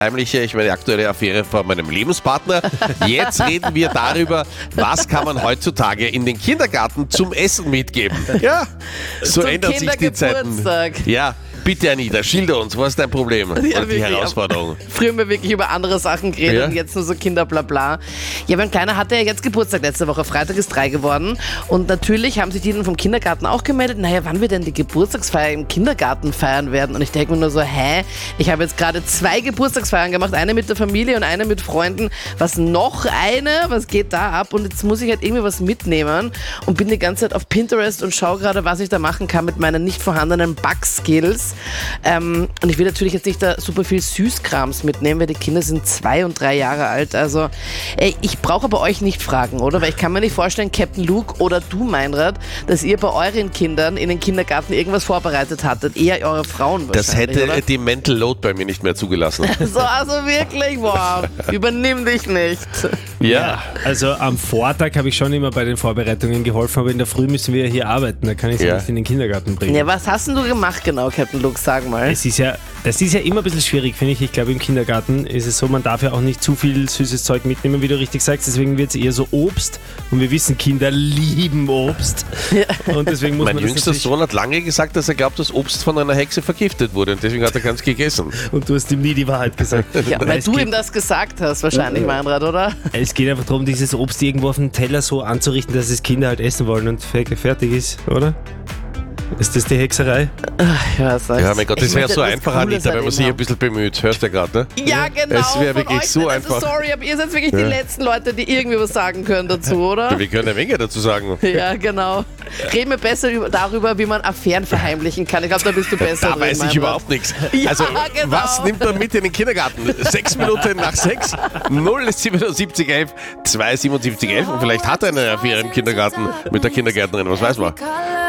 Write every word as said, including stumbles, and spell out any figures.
Heimliche, ich meine aktuelle Affäre von meinem Lebenspartner. Jetzt reden wir darüber, was kann man heutzutage in den Kindergarten zum Essen mitgeben. Ja, so Zum ändern sich die Zeiten. Kindergeburtstag. Ja, bitte Anita, schilder uns, was ist dein Problem? Ja, und die wirklich, Herausforderung. Früher haben wir wirklich über andere Sachen geredet Ja. und jetzt nur so Kinder bla bla. Ja, mein Kleiner hatte ja jetzt Geburtstag letzte Woche, Freitag ist drei geworden und natürlich haben sich die dann vom Kindergarten auch gemeldet, naja, wann wir denn die Geburtstagsfeier im Kindergarten feiern werden und ich denke mir nur so, hä, ich habe jetzt gerade zwei Geburtstagsfeiern gemacht, eine mit der Familie und eine mit Freunden, was noch eine, was geht da ab und jetzt muss ich halt irgendwie was mitnehmen und bin die ganze Zeit auf Pinterest und schaue gerade, was ich da machen kann mit meinen nicht vorhandenen Backskills. Ähm, und ich will natürlich jetzt nicht da super viel Süßkrams mitnehmen, weil die Kinder sind zwei und drei Jahre alt. Also ey, ich brauche aber euch nicht fragen, oder? Weil ich kann mir nicht vorstellen, Captain Luke oder du, Meinrad, dass ihr bei euren Kindern in den Kindergarten irgendwas vorbereitet hattet. Eher eure Frauen wahrscheinlich, Das hätte oder? die Mental Load bei mir nicht mehr zugelassen. So, also wirklich, boah, übernimm dich nicht. Ja. Also am Vortag habe ich schon immer bei den Vorbereitungen geholfen, aber in der Früh müssen wir hier arbeiten, da kann ich sie Ja. nicht in den Kindergarten bringen. Ja, was hast denn du gemacht genau, Captain Luke, sag mal. Es ist ja, das ist ja immer ein bisschen schwierig, finde ich. Ich glaube, im Kindergarten ist es so, man darf ja auch nicht zu viel süßes Zeug mitnehmen, wie du richtig sagst. Deswegen wird es eher so Obst. Und wir wissen, Kinder lieben Obst. Und deswegen muss Mein man das jüngster natürlich- Sohn hat lange gesagt, dass er glaubt, dass Obst von einer Hexe vergiftet wurde und deswegen hat er ganz gegessen. Und du hast ihm nie die Wahrheit gesagt. Ja, weil es du geht, ihm das gesagt hast, wahrscheinlich, Meinrad, oder? Es geht einfach darum, dieses Obst irgendwo auf den Teller so anzurichten, dass es Kinder halt essen wollen und fertig ist, oder? Ist das die Hexerei? Ich weiß nicht. Ja, mein Gott, das Ich wäre möchte so etwas einfach, Cooles Anita, wenn man erleben sich ein haben. bisschen bemüht. Hörst du ja gerade, ne? Ja, genau. Es wäre von wirklich euch, so also einfach. Sorry, aber ihr seid wirklich die Ja. letzten Leute, die irgendwie was sagen können dazu, oder? Wir können eine Menge dazu sagen. Ja, genau. Reden wir besser über, darüber, wie man Affären verheimlichen kann. Ich glaube, da bist du besser Da drin, weiß ich Meinrad. überhaupt nichts. Ja, Also, genau. was nimmt man mit in den Kindergarten? Sechs Minuten nach sechs, null siebenundsiebzig elf, zwei siebenundsiebzig elf und vielleicht hat er eine Affäre im Kindergarten mit der Kindergärtnerin, was weiß man.